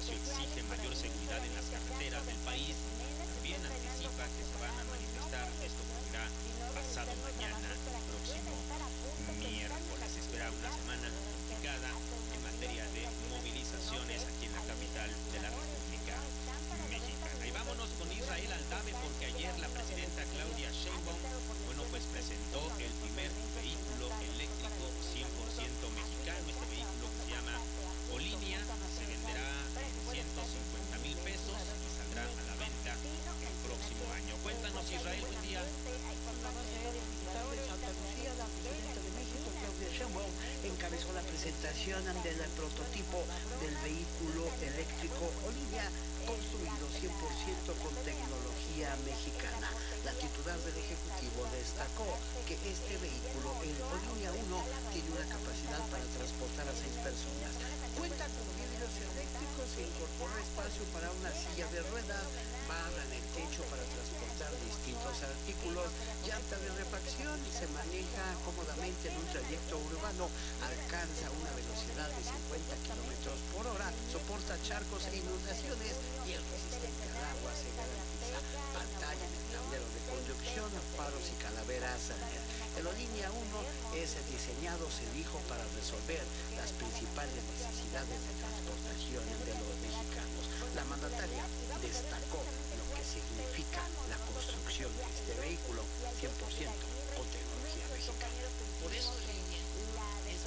Palacio exige mayor seguridad en las carreteras del país. También anticipa que se van a manifestar. Esto ocurrirá pasado mañana, próximo miércoles. Se espera una semana complicada en materia de movilizaciones aquí en la capital de la República Mexicana. Y vámonos con Israel Aldave, porque ayer la presidenta Claudia Sheinbaum, bueno, pues presentó el primer vehículo eléctrico 100% mexicano. Este vehículo, que se llama Olinia, se venderá en 150,000 pesos y saldrá a la venta el próximo año. Cuéntanos, Israel, buen día. Por la base aérea militar de Santa Lucía, la presidenta de México, Claudia Sheinbaum, encabezó la presentación del prototipo del vehículo eléctrico Olinia, construido 100% con tecnología mexicana. La titular del Ejecutivo destacó que este vehículo, el Olinia 1, tiene una capacidad para transportar a 6 personas. Cuenta con vidrios eléctricos, se incorporó espacio para una silla de ruedas, barra en el techo para transportar distintos artículos, llanta de refacción, se maneja cómodamente en un trayecto urbano, alcanza una velocidad de 50 kilómetros por hora, soporta charcos e inundaciones y es resistente al agua. Se garantiza pantalla en el tablero de conducción, faros y calaveras LED. El Olinia 1 es diseñado, se dijo, para resolver las principales necesidades de transportación de los mexicanos. La mandataria destacó lo que significa la construcción de este vehículo 100% con tecnología mexicana. Por eso Olinia es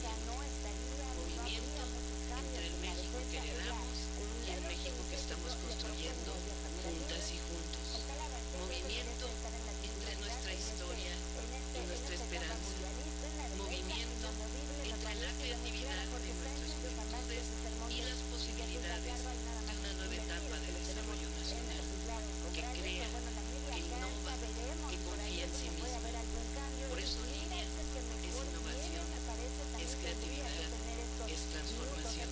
movimiento entre el México que heredamos y el México que estamos construyendo juntas y juntos. Movimiento entre nuestra historia y nuestra esperanza. Movimiento entre la creatividad de nuestras juventudes y las posibilidades de una nueva etapa de desarrollo nacional que crea, que innova, que confía en sí misma. Por eso Olinia es innovación, es creatividad, es transformación.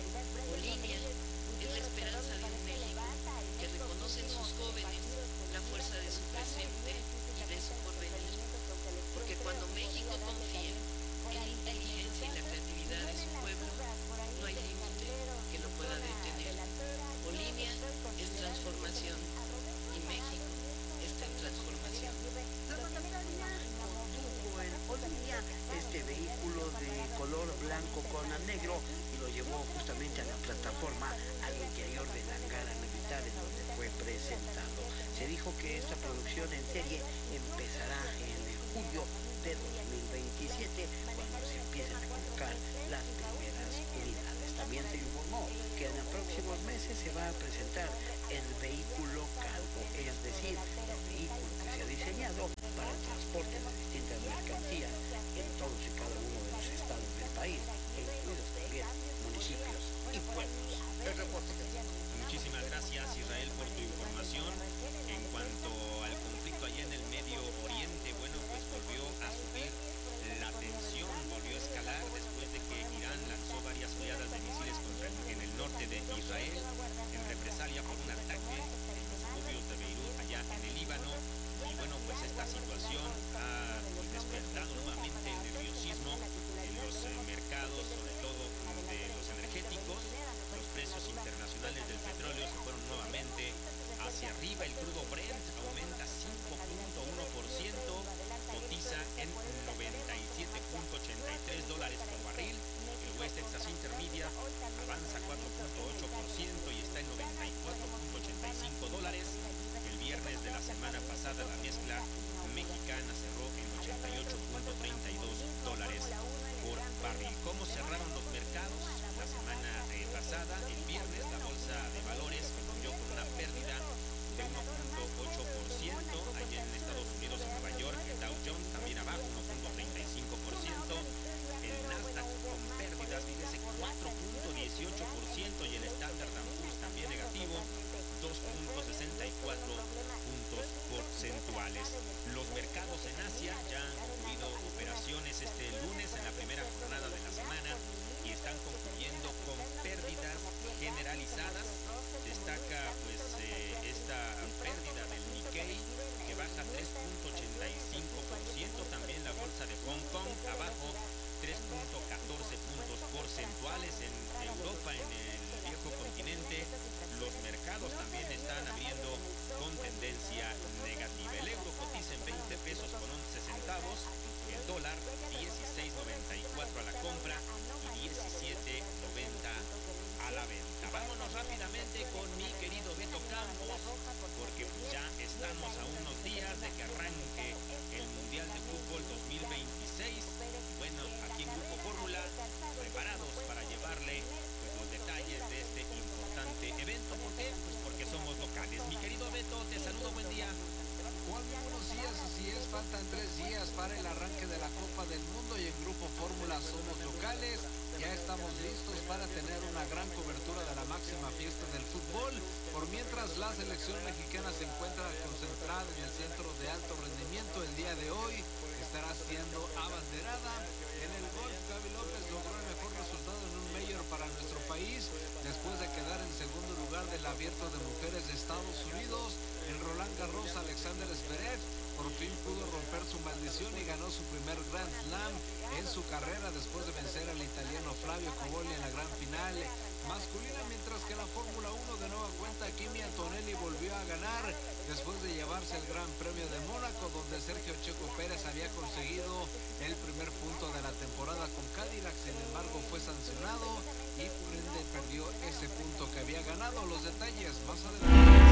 Olinia es la esperanza de un México que reconoce en sus jóvenes la fuerza de su presente y de su porvenir. Porque cuando México confía en la inteligencia y la creatividad de su pueblo, no hay límite que lo pueda detener. Olinia es transformación y México está en transformación. La mandataria condujo el Olinia, este vehículo de color blanco con negro, y lo llevó justamente a la plataforma al interior del hangar militar en donde fue presentado. Se dijo que esta producción en serie empezará en julio de 2027, cuando se empiecen a colocar las primeras unidades. También se informó que en los próximos meses se va a presentar el vehículo cargo, es decir, el vehículo que se ha diseñado para el transporte de distintas mercancías en todos y cada uno de los estados del país, incluidos también municipios y pueblos. El reporte que tengo. Muchísimas gracias, Israel, por tu información. En cuanto al conflicto allá en el Medio Oriente, bueno, pues volvió a subir la tensión, volvió a escalar después de que Irán lanzó varias oleadas de misiles en el norte de Israel en represalia por un ataque en los suburbios de Beirut, allá en el Líbano. Y bueno, pues esta situación ha despertado nuevamente el nerviosismo en los mercados, sobre todo de los energéticos. Los precios internacionales del petróleo se fueron nuevamente hacia arriba. El crudo Brent aumenta 5.1%, cotiza en $97.83 por barril. El West Texas Intermediate avanza 4.8% y está en $94.85. El viernes de la semana pasada la mezcla mexicana cerró en $88.32 por barril. ¿Cómo cerraron los mercados la semana pasada? El viernes la bolsa de valores concluyó con una pérdida de 1.8%. Allá en Estados Unidos, en Nueva York, el Dow Jones también abajo, 1.35%. El Nasdaq con pérdidas, fíjese, 4.18%, y el Standard & Poor's también negativo, 2.64 puntos porcentuales. Los mercados en Asia ya han concluido operaciones este lunes en la primera jornada de la semana y están estamos listos para tener una gran cobertura de la máxima fiesta del fútbol. Por mientras, la selección mexicana se encuentra concentrada en el centro de alto rendimiento el día de hoy. Estará siendo abanderada. En el golf, Gaby López logró el mejor resultado en un Major para nuestro país después de quedar en segundo lugar del Abierto de Mujeres de Estados Unidos. En Roland Garros, Alexander Zverev por fin pudo romper su maldición y ganó su primer Grand Slam en su carrera después de vencer al italiano Flavio Cobolli en la gran final masculina, mientras que en la Fórmula 1 de nueva cuenta Kimi Antonelli volvió a ganar después de llevarse el Gran Premio de Mónaco, donde Sergio Checo Pérez había conseguido el primer punto de la temporada con Cadillac. Sin embargo, fue sancionado y por ende perdió ese punto que había ganado. Los detalles más adelante.